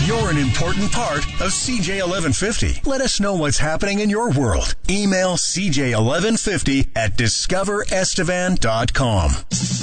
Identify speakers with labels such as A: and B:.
A: You're an important part of CJ 1150. Let us know what's happening in your world. Email CJ1150 at discoverestevan.com.